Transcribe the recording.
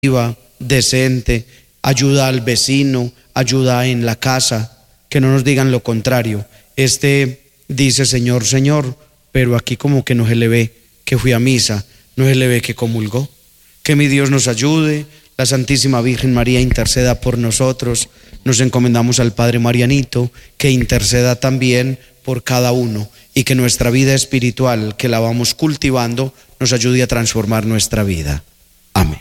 decente, ayuda al vecino, ayuda en la casa, que no nos digan lo contrario. Dice Señor, Señor, pero aquí como que no se le ve que fui a misa, no se le ve que comulgó. Que mi Dios nos ayude, la Santísima Virgen María interceda por nosotros, nos encomendamos al Padre Marianito, que interceda también por cada uno y que nuestra vida espiritual, que la vamos cultivando, nos ayude a transformar nuestra vida. Amén.